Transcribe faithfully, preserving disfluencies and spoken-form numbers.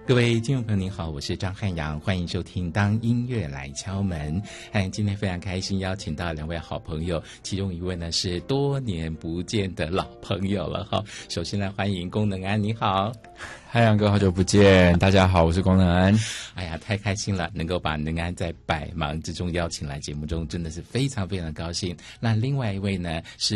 各位听众朋友您好，我是张汉阳，欢迎收听当音乐来敲门。哎，今天非常开心邀请到两位好朋友，其中一位呢是多年不见的老朋友了哈。首先来欢迎功能安，你好。 汉阳哥，好久不见，大家好，我是功能安。 哎呀，太开心了，能够把能安在百忙之中邀请来节目中，真的是非常非常高兴。那另外一位呢是